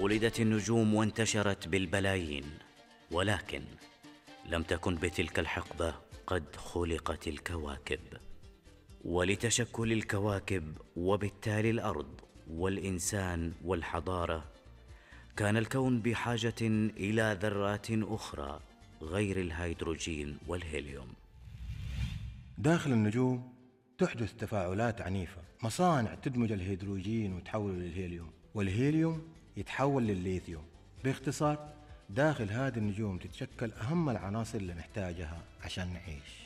ولدت النجوم وانتشرت بالبلايين، ولكن لم تكن بتلك الحقبة قد خلقت الكواكب. ولتشكل الكواكب وبالتالي الأرض والإنسان والحضارة، كان الكون بحاجة إلى ذرات أخرى غير الهيدروجين والهيليوم. داخل النجوم تحدث تفاعلات عنيفة، مصانع تدمج الهيدروجين وتحوله للهيليوم، والهيليوم يتحول للليثيوم. باختصار، داخل هذه النجوم تتشكل أهم العناصر اللي نحتاجها عشان نعيش.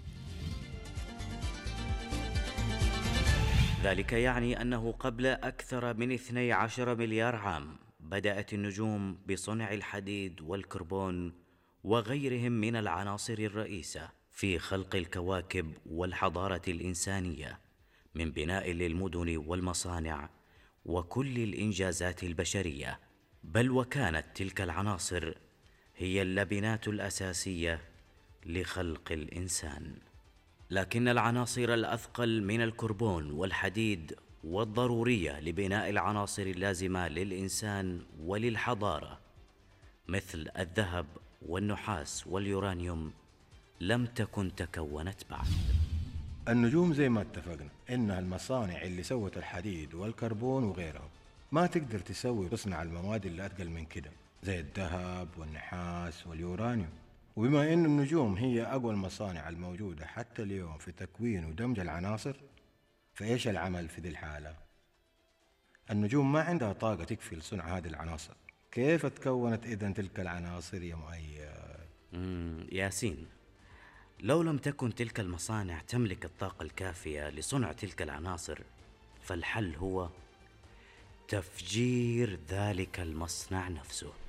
ذلك يعني أنه قبل أكثر من 12 مليار عام بدأت النجوم بصنع الحديد والكربون وغيرهم من العناصر الرئيسة في خلق الكواكب والحضارة الإنسانية، من بناء للمدن والمصانع وكل الإنجازات البشرية. بل وكانت تلك العناصر هي اللبنات الأساسية لخلق الإنسان. لكن العناصر الأثقل من الكربون والحديد والضرورية لبناء العناصر اللازمة للإنسان وللحضارة، مثل الذهب والنحاس واليورانيوم، لم تكن تكونت بعد. النجوم زي ما اتفقنا إنها المصانع اللي سوت الحديد والكربون وغيرها. ما تقدر تصنع المواد اللي أثقل من كده زي الذهب والنحاس واليورانيوم. وبما إن النجوم هي أقوى المصانع الموجودة حتى اليوم في تكوين ودمج العناصر، فإيش العمل في ذي الحالة؟ النجوم ما عندها طاقة تكفي لصنع هذه العناصر. كيف تكونت إذن تلك العناصر يا مؤيد؟ ياسين، لو لم تكن تلك المصانع تملك الطاقة الكافية لصنع تلك العناصر، فالحل هو تفجير ذلك المصنع نفسه.